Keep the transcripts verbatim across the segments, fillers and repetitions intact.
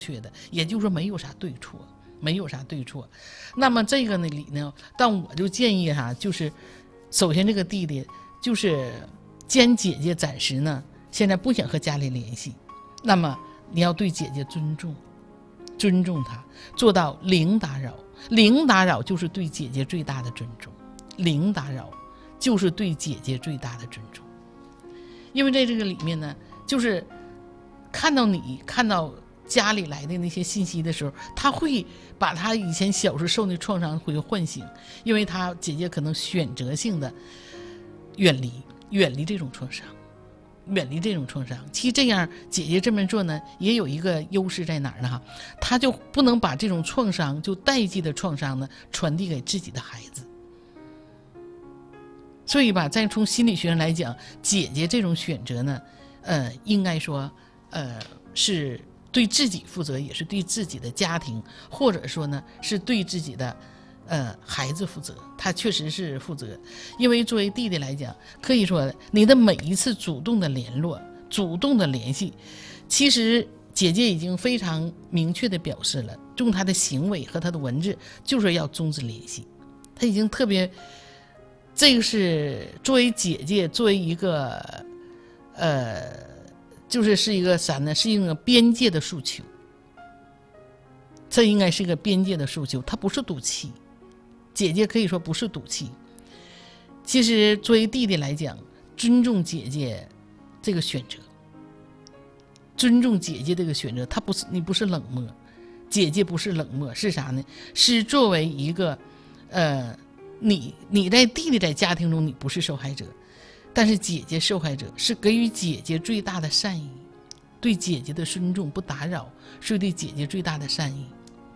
确的，也就是说没有啥对错，没有啥对错。那么这个呢里呢，但我就建议哈，就是首先这个弟弟就是既然姐姐暂时呢现在不想和家里联系，那么你要对姐姐尊重，尊重她，做到零打扰。零打扰就是对姐姐最大的尊重，零打扰就是对姐姐最大的尊重。因为在这个里面呢，就是看到你看到家里来的那些信息的时候，他会把他以前小时候受的创伤会唤醒，因为他姐姐可能选择性的远离远离这种创伤，远离这种创伤。其实这样姐姐这么做呢，也有一个优势在哪儿呢？哈，她就不能把这种创伤，就代际的创伤呢，传递给自己的孩子。所以吧，在从心理学上来讲，姐姐这种选择呢，呃，应该说，呃，是对自己负责，也是对自己的家庭，或者说呢，是对自己的呃孩子负责。他确实是负责，因为作为弟弟来讲，可以说你的每一次主动的联络、主动的联系，其实姐姐已经非常明确的表示了，用她的行为和她的文字，就是要终止联系。她已经特别。这个是作为姐姐，作为一个，呃，就是是一个啥呢？是一个边界的诉求。这应该是一个边界的诉求，它不是赌气。姐姐可以说不是赌气。其实作为弟弟来讲，尊重姐姐这个选择，尊重姐姐这个选择，他不是你不是冷漠，姐姐不是冷漠，是啥呢？是作为一个，呃。你你在弟弟在家庭中你不是受害者，但是姐姐受害者，是给予姐姐最大的善意，对姐姐的尊重不打扰，是对姐姐最大的善意。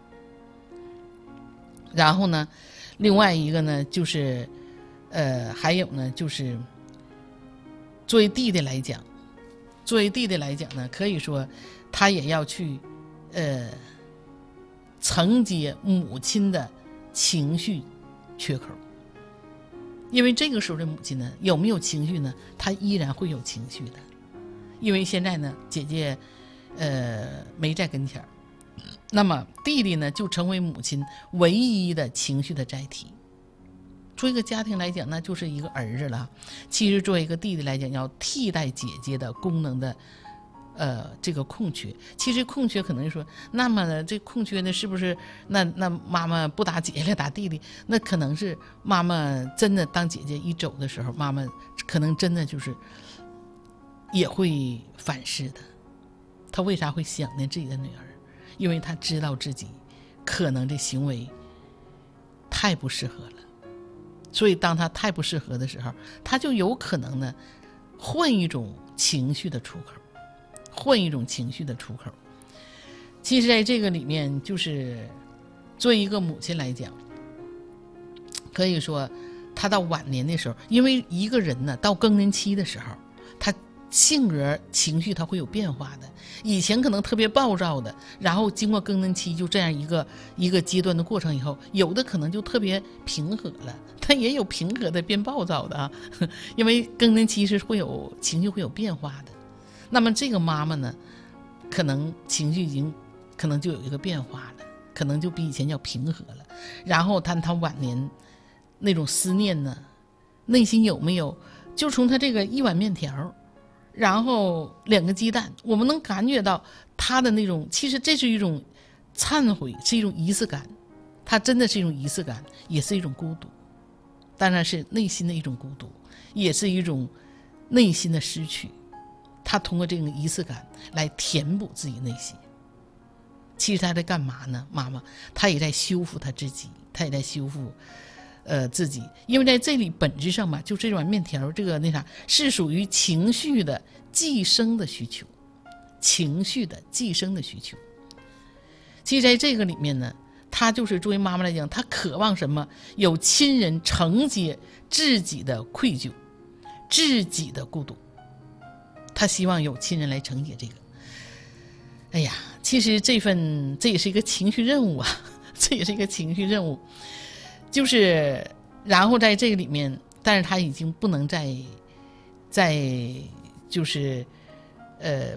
然后呢，另外一个呢就是呃还有呢就是作为弟弟来讲，作为弟弟来讲呢，可以说他也要去呃承接母亲的情绪缺口。因为这个时候的母亲呢，有没有情绪呢？她依然会有情绪的。因为现在呢，姐姐呃没在跟前儿，那么弟弟呢就成为母亲唯一的情绪的载体。作为一个家庭来讲，那就是一个儿子了。其实作为一个弟弟来讲，要替代姐姐的功能的呃，这个空缺。其实空缺可能说，那么这空缺呢，是不是那那妈妈不打姐姐来打弟弟？那可能是妈妈真的当姐姐一走的时候，妈妈可能真的就是也会反噬的。她为啥会想念自己的女儿？因为她知道自己可能这行为太不适合了，所以当她太不适合的时候，她就有可能呢换一种情绪的出口。换一种情绪的出口。其实在这个里面，就是作为一个母亲来讲，可以说她到晚年的时候，因为一个人呢到更年期的时候，她性格情绪她会有变化的。以前可能特别暴躁的，然后经过更年期就这样一个一个阶段的过程以后，有的可能就特别平和了，但也有平和的变暴躁的啊。因为更年期是会有情绪会有变化的。那么这个妈妈呢，可能情绪已经可能就有一个变化了，可能就比以前要平和了。然后她她晚年那种思念呢，内心有没有就从她这个一碗面条，然后两个鸡蛋，我们能感觉到她的那种，其实这是一种忏悔，是一种仪式感。她真的是一种仪式感，也是一种孤独，当然是内心的一种孤独，也是一种内心的失去。他通过这种仪式感来填补自己内心。其实他在干嘛呢？妈妈，他也在修复他自己，他也在修复，呃自己。因为在这里本质上吧，就这碗面条，这个那啥，是属于情绪的寄生的需求，情绪的寄生的需求。其实在这个里面呢，他就是作为妈妈来讲，他渴望什么？有亲人承接自己的愧疚，自己的孤独。他希望有亲人来承接这个。哎呀，其实这份这也是一个情绪任务啊，这也是一个情绪任务。就是然后在这个里面，但是他已经不能再再就是呃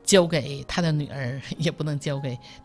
交给他的女儿，也不能交给